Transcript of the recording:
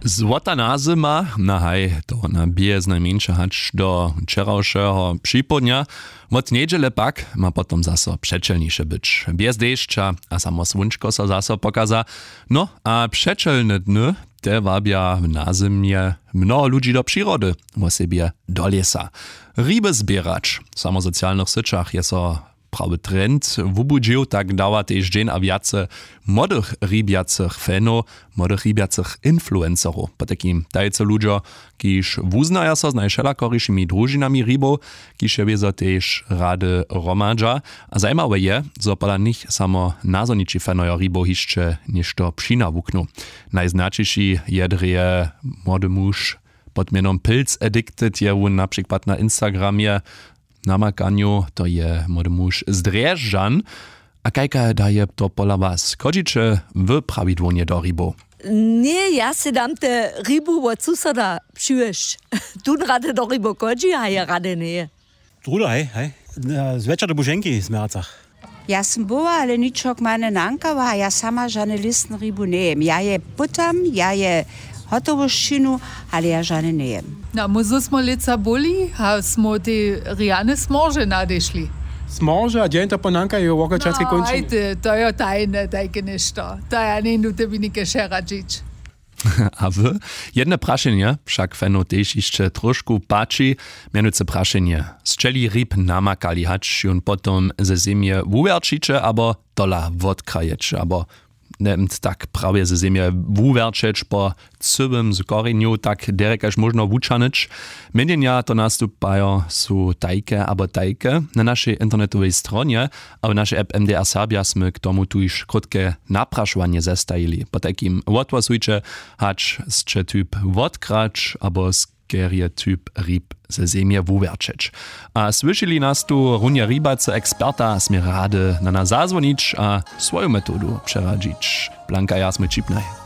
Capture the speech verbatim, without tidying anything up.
Złota nazyma, nahaj to na bije znajmniejsze hacz do wczorajszego przypodnia, od niedziele pak ma potom zaso przeczelniejsze być. Bez deszcza, a samo słonczko so zaso pokaza. No, a przeczelne dny te wabia na zimie mnoho ludzi do przyrody, o sobie do lesa. Ryby zbieracz, w samosocjalnych syczach jest so prawy trend wubudził, tak dała też dzień a wiace młodych rybiacych fanów, młodych rybiacych influencerów. Po takim tajce ludzie, kiż wuznaja so z najszelakoriszymi drużynami rybów, kiż je wiezo też rady romadża. A zajmawe je, zo pola nich samo nazonici fanoja rybów jeszcze niż to przynawuknu. Najznaczejszy jedrije młody muż pod mianem Pilz Addicted je on na przykład na Instagramie namakaniu, to je młody muž z Drježdžan. A kajka daje to pola was? Chodzicie w prawidłonie do rybu? Nie, ja si dam te rybu od susada przyjść. Tu rady do rybu chodzi, a ja rady nie. Druda, hej, hej. Z večer do Buženky z Mercach. Ja sam była, ale ničok mane nankava, a ja sama žane listn rybu nie jem. Ja je putam, ja je hotovoščinu, ale ja žane nie jem. No, my smo lica boli, a smo te rijane smorže nadešli. Smorže, a dzień to ponanka je u Okočanskej končini. No, ajde, to je tajne, tajke nešto. To ja ne idu tebi nike šeračić. A wy? Jedne praszenie, však feno też jeszcze troszkę pači, mianowicie praszenie. Strzeli ryb namakali, hacz on potom ze ziemie wuwerčiče, abo dola wodkraječe, abo nemt tak prawie ze ziemie wuwerčeć po cybym z koreniu, tak derekaż można wuczanyć. Mienienia to nastupają su tajke abo tajke. Na naszej internetowej stronie, a w naszej app M D R Serbia sme k tomu tu już krótkie napraszwanie zestajili. Po takim odwasujcie, hacz scze typ wodkracz abo skerje typ ryb ze ziemie wuwerčeć. A słyszeli nas tu runie rybace eksperta, sme rady na nas zazwonić, a swoją metodu przeradzić. Blanka, ja sme čipnaj.